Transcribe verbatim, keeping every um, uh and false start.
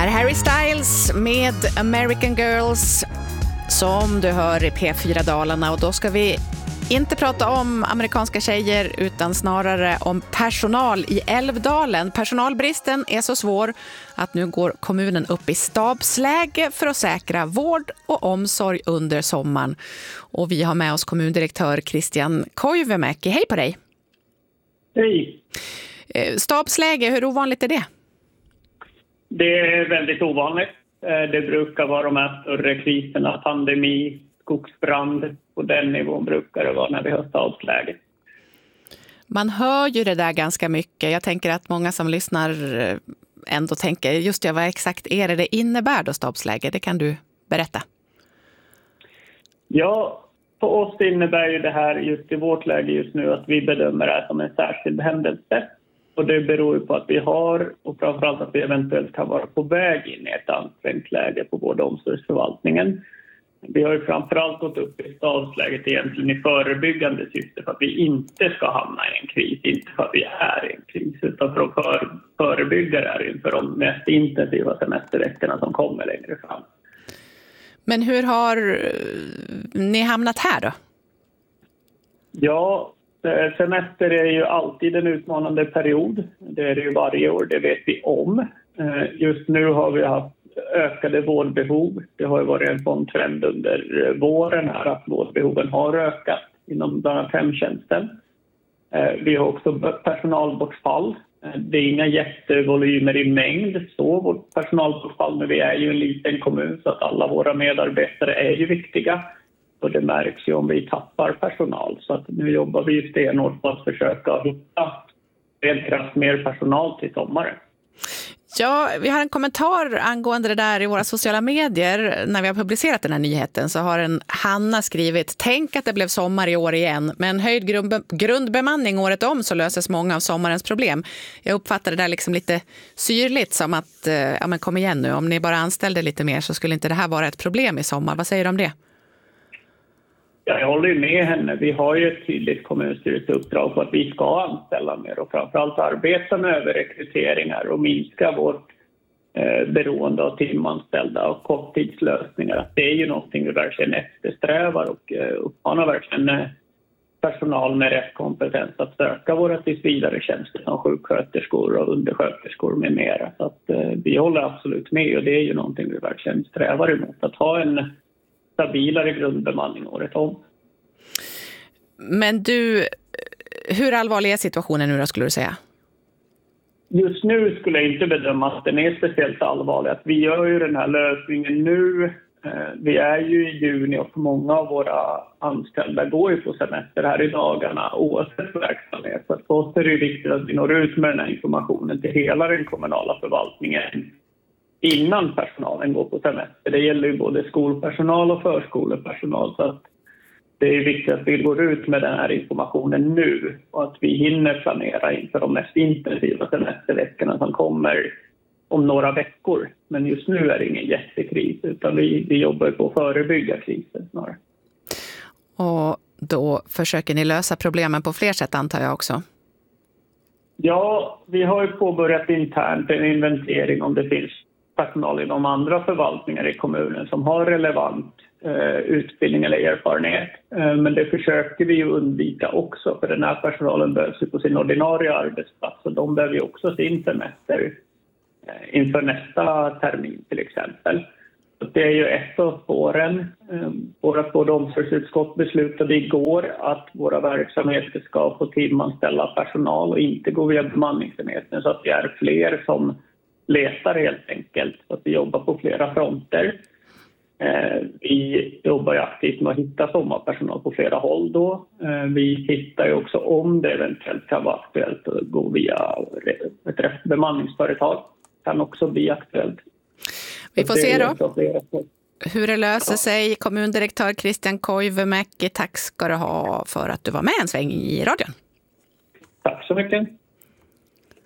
Här är Harry Styles med American Girls som du hör i P fyra Dalarna, och då ska vi inte prata om amerikanska tjejer utan snarare om personal i Älvdalen. Personalbristen är så svår att nu går kommunen upp i stabsläge för att säkra vård och omsorg under sommaren. Och vi har med oss kommundirektör Christian Koivumäki. Hej på dig! Hej! Stabsläge, hur ovanligt är det? Det är väldigt ovanligt. Det brukar vara de här större kriserna, pandemi, skogsbrand. På den nivån brukar det vara när vi har stabsläge. Man hör ju det där ganska mycket. Jag tänker att många som lyssnar ändå tänker, just det, vad exakt är det det innebär då stabsläge? Det kan du berätta. Ja, på oss innebär ju det här just i vårt läge just nu att vi bedömer det som en särskild händelse. Och det beror på att vi har, och framförallt att vi eventuellt kan vara på väg in i ett ansträngt läge på vård- och omsorgsförvaltningen. Vi har ju framförallt gått upp i stabsläget egentligen i förebyggande syfte för att vi inte ska hamna i en kris, inte för att vi är i en kris, utan för att för, förebygga det här inför de mest intensiva semesterveckorna som kommer längre fram. Men hur har ni hamnat här då? Ja, semester är ju alltid en utmanande period. Det är det ju varje år, det vet vi om. Just nu har vi haft ökade vårdbehov. Det har ju varit en sån trend under våren här att vårdbehoven har ökat inom bland annat hemtjänsten. Vi har också personalbortfall. Det är inga jättevolymer i mängd så vårt personalbortfall, men vi är ju en liten kommun så att alla våra medarbetare är ju viktiga. Och det märks ju om vi tappar personal. Så att nu jobbar vi stenhårt på att försöka hitta kraft mer personal till sommaren. Ja, vi har en kommentar angående det där i våra sociala medier. När vi har publicerat den här nyheten så har en Hanna skrivit: tänk att det blev sommar i år igen. Med en höjd grundbe- grundbemanning året om så löses många av sommarens problem. Jag uppfattar det där liksom lite syrligt som att, ja men kom igen nu, om ni bara anställde lite mer så skulle inte det här vara ett problem i sommar. Vad säger du om det? Ja, jag håller med henne. Vi har ju ett tydligt kommunstyrelseuppdrag på att vi ska anställa mer och framförallt arbeta med överrekryteringar och minska vårt eh, beroende av timanställda och korttidslösningar. Det är ju någonting vi verkligen eftersträvar och eh, uppmanar verkligen eh, personal med rätt kompetens att söka våra tillsvidare tjänster som sjuksköterskor och undersköterskor med mera. Så att eh, vi håller absolut med, och det är ju någonting vi verkligen strävar emot, att ha en stabilare grundbemanning året om. Men du, hur allvarlig är situationen nu då, skulle du säga? Just nu skulle jag inte bedöma att den är speciellt allvarlig. Att vi gör ju den här lösningen nu. Vi är ju i juni och många av våra anställda går ju på semester här i dagarna oavsett verksamhet. Så för oss är det viktigt att vi når ut med den här informationen till hela den kommunala förvaltningen innan personalen går på semester. Det gäller ju både skolpersonal och förskolepersonal, så att det är viktigt att vi går ut med den här informationen nu och att vi hinner planera inför de mest intensiva semesterveckorna som kommer om några veckor. Men just nu är det ingen jättekris, utan vi, vi jobbar på att förebygga krisen snarare. Och då försöker ni lösa problemen på fler sätt, antar jag också? Ja, vi har ju påbörjat internt en inventering om det finns personal i de andra förvaltningar i kommunen som har relevant eh, utbildning eller erfarenhet. Eh, men det försöker vi ju undvika också, för den här personalen behövs ju på sin ordinarie arbetsplats och de behöver ju också sin semester eh, inför nästa termin till exempel. Så det är ju ett av spåren. Eh, våra vård- och omsorgsutskott beslutade igår att våra verksamheter ska få timanställa personal och inte gå via bemanningsenheten, så att det är fler som letar helt enkelt, så att vi jobbar på flera fronter. Eh, vi jobbar ju aktivt med att hitta sommarpersonal på flera håll då. Eh, vi hittar ju också om det eventuellt kan vara aktuellt att gå via ett bemanningsföretag. Kan också bli aktuellt. Vi får se då hur det löser sig. Kommundirektör Christian Koivumäki, tack ska du ha för att du var med en sväng i radion. Tack så mycket.